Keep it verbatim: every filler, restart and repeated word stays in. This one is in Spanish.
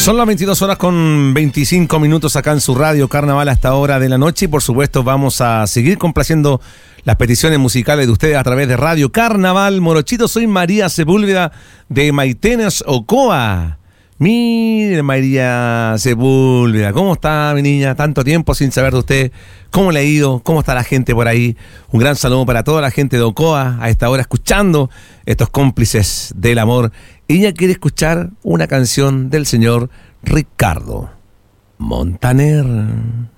Son las veintidós horas con veinticinco minutos acá en su radio Carnaval a esta hora de la noche y por supuesto vamos a seguir complaciendo las peticiones musicales de ustedes a través de Radio Carnaval. Morochito, soy María Sepúlveda de Maitenes, Ocoa. Mire, María Sepúlveda, ¿cómo está mi niña? Tanto tiempo sin saber de usted. ¿Cómo le ha ido? ¿Cómo está la gente por ahí? Un gran saludo para toda la gente de Ocoa a esta hora escuchando estos cómplices del amor. Ella quiere escuchar una canción del señor Ricardo Montaner.